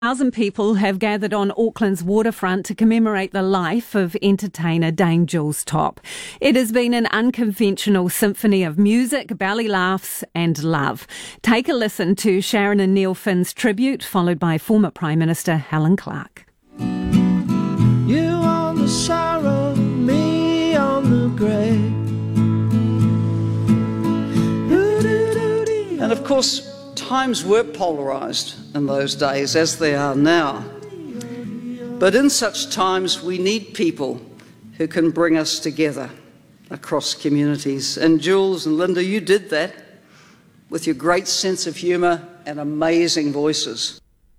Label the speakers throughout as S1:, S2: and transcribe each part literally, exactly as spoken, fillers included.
S1: Thousand people have gathered on Auckland's waterfront to commemorate the life of entertainer Dame Jules Topp. It has been an unconventional symphony of music, belly laughs and love. Take a listen to Sharon and Neil Finn's tribute, followed by former Prime Minister Helen Clark.
S2: You on the sorrow, me on the grave.
S3: And of course, times were polarised in those days, as they are now. But in such times, we need people who can bring us together across communities. And Jules and Linda, you did that with your great sense of humour and amazing voices.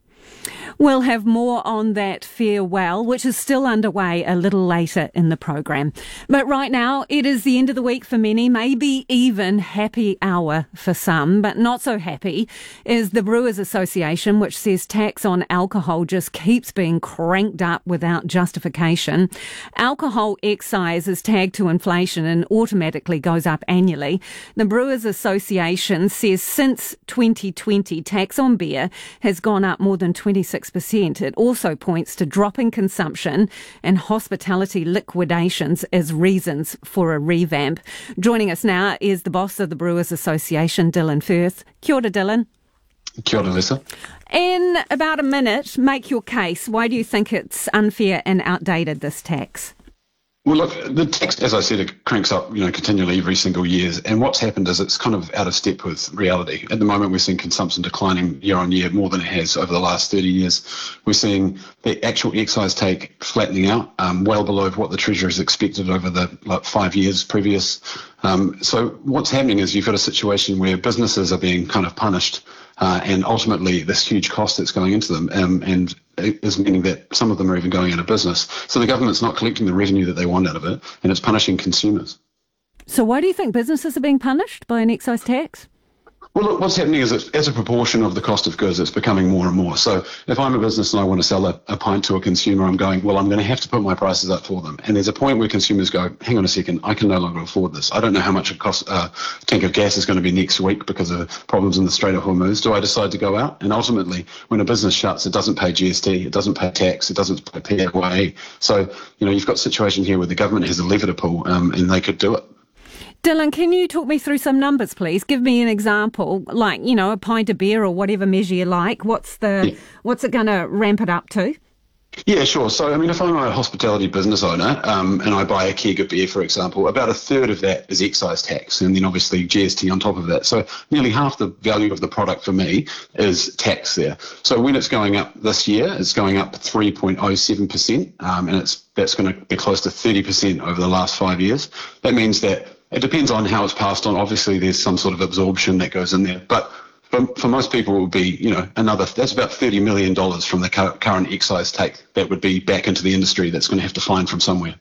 S1: We'll have more on that farewell, which is still underway a little later in the program. But right now, it is the end of the week for many, maybe even happy hour for some, but not so happy is the Brewers Association, which says tax on alcohol just keeps being cranked up without justification. Alcohol excise is tagged to inflation and automatically goes up annually. The Brewers Association says since twenty twenty, tax on beer has gone up more than twenty-six percent. It also points to dropping consumption and hospitality liquidations as reasons for a revamp. Joining us now is the boss of the Brewers Association, Dylan Firth. Kia ora, Dylan.
S4: Kia ora, Lisa.
S1: In about a minute, make your case. Why do you think it's unfair and outdated, this tax?
S4: Well, look, the tax, as I said, it cranks up, you know, continually every single year. And what's happened is it's kind of out of step with reality. At the moment, we're seeing consumption declining year on year more than it has over the last thirty years. We're seeing the actual excise take flattening out, um, well below what the Treasurer has expected over the like five years previous. Um, so what's happening is you've got a situation where businesses are being kind of punished, uh, and ultimately this huge cost that's going into them, um, and it is meaning that some of them are even going out of business. So the government's not collecting the revenue that they want out of it, and it's punishing consumers.
S1: So why do you think businesses are being punished by an excise tax?
S4: Well, look, what's happening is that as a proportion of the cost of goods, it's becoming more and more. So if I'm a business and I want to sell a, a pint to a consumer, I'm going, well, I'm going to have to put my prices up for them. And there's a point where consumers go, hang on a second, I can no longer afford this. I don't know how much a cost, uh, tank of gas is going to be next week because of problems in the Strait of Hormuz. Do I decide to go out? And ultimately, when a business shuts, it doesn't pay G S T, it doesn't pay tax, it doesn't pay P A Y E. So, you know, you've got a situation here where the government has a lever to pull, um, and they could do it.
S1: Dylan, can you talk me through some numbers, please? Give me an example, like, you know, a pint of beer or whatever measure you like. What's the yeah. what's it going to ramp it up to?
S4: Yeah, sure. So, I mean, if I'm a hospitality business owner um, and I buy a keg of beer, for example, about a third of that is excise tax and then obviously G S T on top of that. So nearly half the value of the product for me is tax there. So when it's going up this year, it's going up three point oh seven percent, um, and it's that's going to be close to thirty percent over the last five years. That means that it depends on how it's passed on. Obviously, there's some sort of absorption that goes in there. But for, for most people, it would be, you know, another, that's about thirty million dollars from the current excise take that would be back into the industry that's going to have to find from somewhere.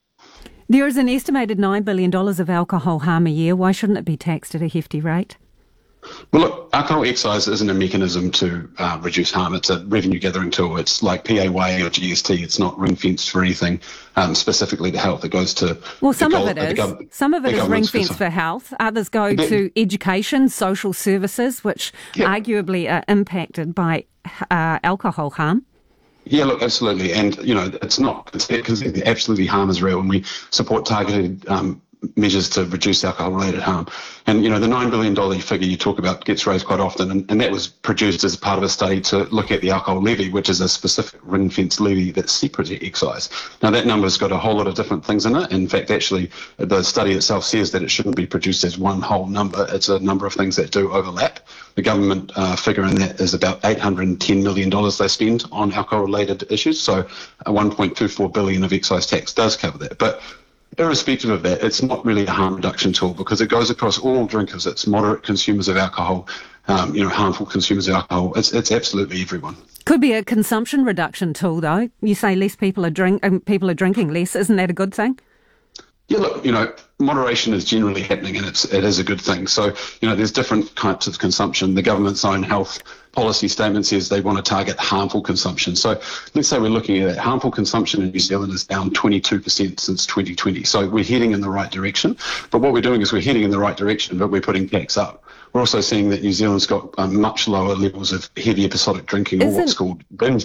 S1: There is an estimated nine billion dollars of alcohol harm a year. Why shouldn't it be taxed at a hefty rate?
S4: Well, look, alcohol excise isn't a mechanism to uh, reduce harm. It's a revenue gathering tool. It's like P A Y E or G S T. It's not ring-fenced for anything um, specifically to health. It goes to...
S1: Well, some
S4: goal,
S1: of it is.
S4: Gov-
S1: some of it is ring-fenced for health. Others go but, to education, social services, which yeah. arguably are impacted by uh, alcohol harm.
S4: Yeah, look, absolutely. And, you know, it's not... It's, because absolutely harm is real, and we support targeted... Um, measures to reduce alcohol-related harm. And, you know, the nine billion dollars figure you talk about gets raised quite often, and, and that was produced as part of a study to look at the alcohol levy, which is a specific ring-fence levy that's separate to excise. Now, that number's got a whole lot of different things in it. In fact, actually, the study itself says that it shouldn't be produced as one whole number. It's a number of things that do overlap. The government uh, figure in that is about eight hundred ten million dollars they spend on alcohol-related issues, so uh, one point two four billion dollars of excise tax does cover that. But irrespective of that, it's not really a harm reduction tool because it goes across all drinkers. It's moderate consumers of alcohol, um, you know, harmful consumers of alcohol. It's it's absolutely everyone.
S1: Could be a consumption reduction tool, though. You say less people are drink, um, people are drinking less. Isn't that a good thing?
S4: Yeah, look, you know, moderation is generally happening, and it's it is a good thing. So, you know, there's different kinds of consumption. The government's own health policy statement says they want to target harmful consumption. So let's say we're looking at that. Harmful consumption in New Zealand is down twenty-two percent since twenty twenty. So we're heading in the right direction. But what we're doing is we're heading in the right direction, but we're putting tax up. we're also seeing that New Zealand's got um, much lower levels of heavy episodic drinking, or
S1: Isn't-
S4: what's called binge